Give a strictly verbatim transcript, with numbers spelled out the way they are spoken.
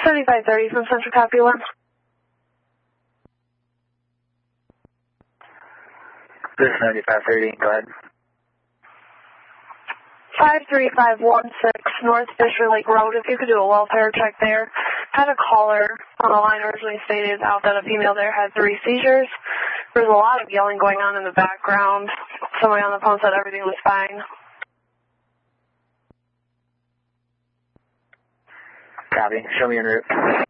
seventy-five thirty from Central Copy one. This is seventy-five thirty, go ahead. five three five one six North Fisher Lake Road, if you could do a welfare check there. Had a caller on the line originally stated out that a female there had three seizures. There was a lot of yelling going on in the background. Somebody on the phone said everything was fine. Copy. Show me en route.